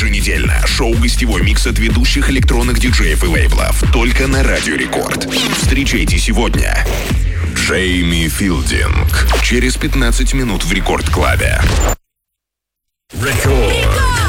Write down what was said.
Еженедельно шоу-гостевой микс от ведущих электронных диджеев и лейблов. Только на Радио Рекорд. Встречайте сегодня Джейми Филдинг. Через 15 минут в Рекорд Клабе. Рекорд.